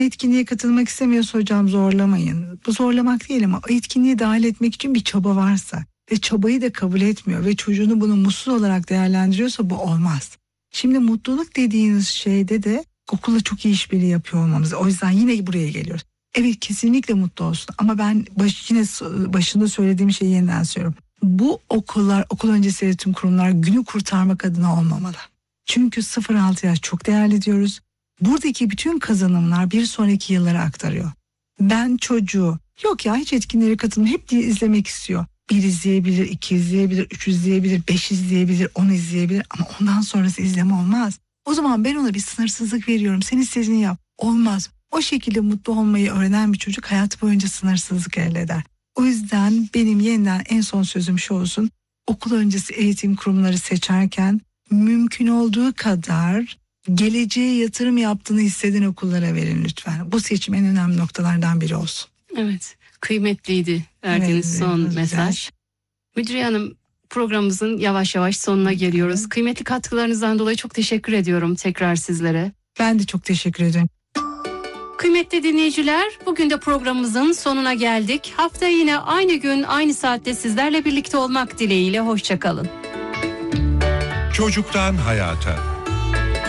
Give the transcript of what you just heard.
Etkinliğe katılmak istemiyorsa hocam zorlamayın. Bu zorlamak değil ama o etkinliğe dahil etmek için bir çaba varsa ve çabayı da kabul etmiyor ve çocuğunu bunu mutsuz olarak değerlendiriyorsa bu olmaz. Şimdi mutluluk dediğiniz şeyde de okulla çok iyi işbirliği yapıyor olmamız. O yüzden yine buraya geliyoruz. Evet, kesinlikle mutlu olsun ama ben yine başında söylediğim şeyi yeniden söylüyorum. Bu okullar, okul öncesi eğitim kurumlar günü kurtarmak adına olmamalı. Çünkü 0-6 yaş çok değerli diyoruz. Buradaki bütün kazanımlar bir sonraki yıllara aktarıyor. Ben çocuğu yok ya hiç etkinliklere katılmıyor, hep diye izlemek istiyor. 1 izleyebilir, 2 izleyebilir, 3 izleyebilir, 5 izleyebilir, 10 izleyebilir ama ondan sonrası izleme olmaz. O zaman ben ona bir sınırsızlık veriyorum. Sen istediğini yap. Olmaz. O şekilde mutlu olmayı öğrenen bir çocuk hayatı boyunca sınırsızlık elde eder. O yüzden benim yeniden en son sözüm şu olsun. Okul öncesi eğitim kurumları seçerken mümkün olduğu kadar geleceğe yatırım yaptığını hisseden okullara verin lütfen. Bu seçim en önemli noktalardan biri olsun. Evet, kıymetliydi verdiğiniz Evet, son güzel mesaj. Müdüre Hanım, programımızın yavaş yavaş sonuna geliyoruz. Evet. Kıymetli katkılarınızdan dolayı çok teşekkür ediyorum tekrar sizlere. Ben de çok teşekkür ederim. Kıymetli dinleyiciler, bugün de programımızın sonuna geldik. Haftaya yine aynı gün, aynı saatte sizlerle birlikte olmak dileğiyle. Hoşça kalın. Çocuktan hayata.